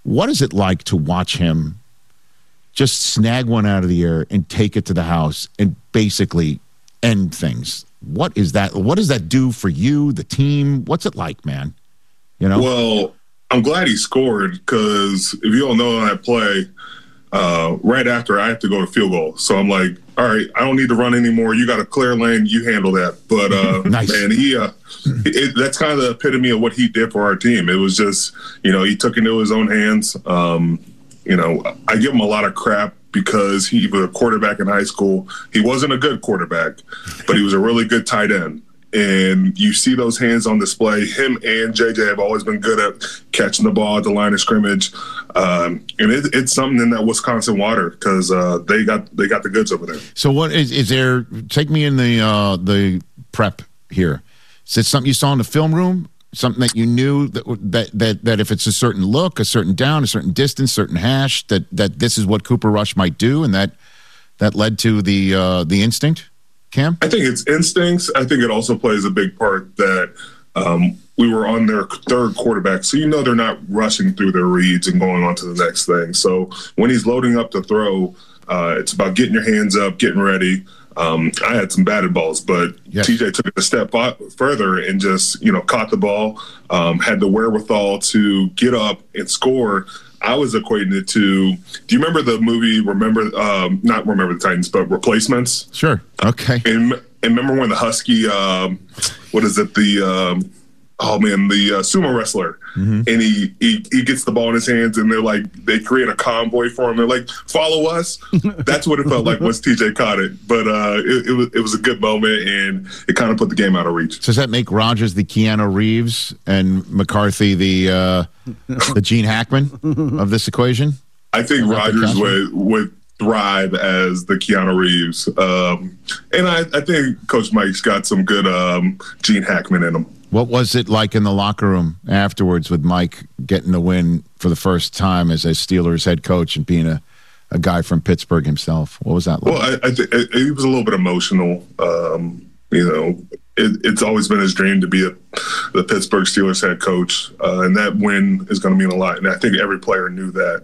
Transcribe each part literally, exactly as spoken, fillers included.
What is it like to watch him just snag one out of the air and take it to the house and basically end things? What is that? What does that do for you, the team? What's it like, man? You know? Well, I'm glad he scored because if you don't know that play, uh, right after I have to go to field goal. So I'm like, all right, I don't need to run anymore. You got a clear lane. You handle that. But, uh, nice. man, he, uh, it, that's kind of the epitome of what he did for our team. It was just, you know, he took it into his own hands. Um, you know, I give him a lot of crap because he was a quarterback in high school. He wasn't a good quarterback, but he was a really good tight end. And you see those hands on display. Him and J J have always been good at catching the ball at the line of scrimmage, um, and it, it's something in that Wisconsin water because uh, they got they got the goods over there. So, what is is there? Take me in the uh, the prep here. Is it something you saw in the film room? Something that you knew that that that that if it's a certain look, a certain down, a certain distance, certain hash, that that this is what Cooper Rush might do, and that that led to the uh, the instinct. Cam? I think it's instincts. I think it also plays a big part that um, we were on their third quarterback, so you know they're not rushing through their reads and going on to the next thing. So when he's loading up to throw, uh, it's about getting your hands up, getting ready. Um, I had some batted balls, but yes. T J took it a step further and just, you know, caught the ball, um, had the wherewithal to get up and score. I was equating it to, do you remember the movie, remember, um, not Remember the Titans, but Replacements? Sure. Okay. And, and remember when the Husky, um, what is it, the, um, oh man, the uh, sumo wrestler, mm-hmm. and he, he he gets the ball in his hands and they're like, they create a convoy for him. They're like, follow us. That's what it felt like once T J caught it. But uh, it, it was it was a good moment and it kind of put the game out of reach. So does that make Rodgers the Keanu Reeves and McCarthy the uh, the Gene Hackman of this equation? I think Rodgers would would thrive as the Keanu Reeves, um, and I, I think Coach Mike's got some good um, Gene Hackman in him. What was it like in the locker room afterwards with Mike getting the win for the first time as a Steelers head coach and being a, a guy from Pittsburgh himself? What was that like? Well, I, I think he was a little bit emotional. Um, you know, it, it's always been his dream to be a, the Pittsburgh Steelers head coach, uh, and that win is going to mean a lot. And I think every player knew that.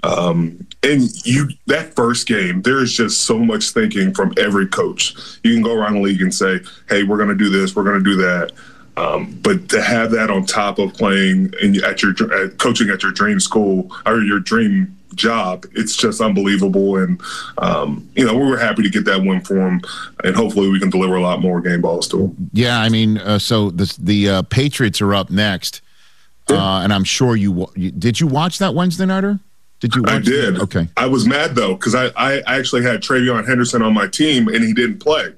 Um, and you that first game, there's just so much thinking from every coach. You can go around the league and say, hey, we're going to do this, we're going to do that. Um, but to have that on top of playing in, at your uh, coaching at your dream school or your dream job, it's just unbelievable. And, um, you know, we were happy to get that win for him, and hopefully we can deliver a lot more game balls to him. Yeah, I mean, uh, so the, the uh, Patriots are up next, uh, yeah. and I'm sure you, you – did you watch that Wednesday nighter? Did you watch I did. That? Okay. I was mad, though, because I, I actually had TreVeyon Henderson on my team, and he didn't play.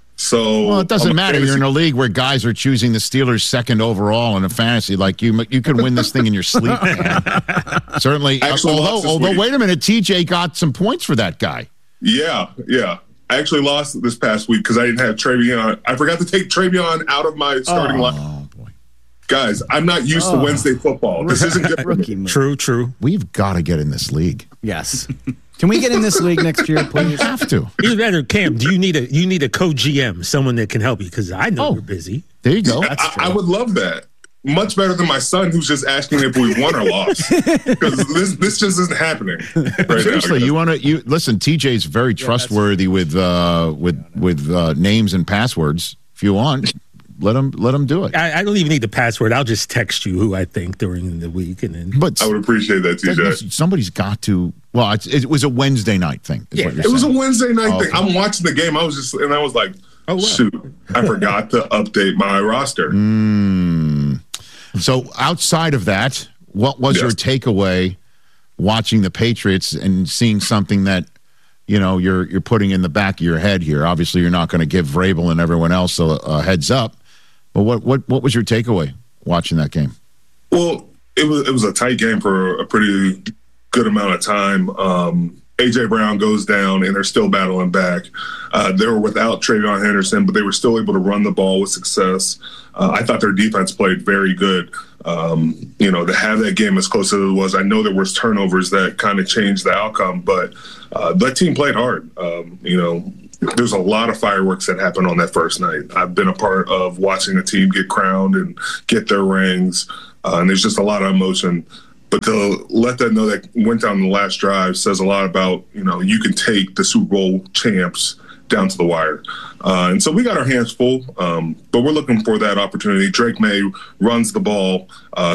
So well, it doesn't matter. Fantasy. You're in a league where guys are choosing the Steelers second overall in a fantasy. Like you, you can win this thing in your sleep. Man. Certainly. Actually, although, although wait a minute, T J got some points for that guy. Yeah, yeah. I actually lost this past week because I didn't have TreVeyon. I forgot to take TreVeyon out of my starting oh, line. Oh boy, guys, I'm not used oh. to Wednesday football. This isn't good for me. True, true. We've got to get in this league. Yes. Can we get in this league next year, please? We have to. Either that or Cam, do you need a you need a co-G M, someone that can help you? Because I know oh, you're busy. There you go. I, I would love that. Much better than my son, who's just asking if we won or lost. Because this this just isn't happening. Right Seriously, now, you want to you listen? T J's very yeah, trustworthy with uh, with with uh, names and passwords. If you want. Let him let him do it. I, I don't even need the password. I'll just text you who I think during the week, and then. But I would appreciate that, T J. Somebody's got to. Well, it's, it was a Wednesday night thing. Is yeah, what you're it was saying. a Wednesday night oh, thing. okay. I'm watching the game. I was just and I was like, oh, wow. shoot, I forgot to update my roster. Mm. So outside of that, what was yes. your takeaway watching the Patriots and seeing something that? You know, you're you're putting in the back of your head here. Obviously, you're not going to give Vrabel and everyone else a, a heads up. But what, what what was your takeaway watching that game? Well, it was it was a tight game for a pretty good amount of time. Um, A J Brown goes down, and they're still battling back. Uh, they were without TreVeyon Henderson, but they were still able to run the ball with success. Uh, I thought their defense played very good. Um, you know, to have that game as close as it was, I know there was turnovers that kind of changed the outcome, but uh, that team played hard. Um, you know, there's a lot of fireworks that happened on that first night. I've been a part of watching the team get crowned and get their rings, uh, and there's just a lot of emotion. but to let that know that went down the last drive says a lot about, you know, you can take the Super Bowl champs down to the wire. Uh, and so we got our hands full, um, but we're looking for that opportunity. Drake May runs the ball. Uh,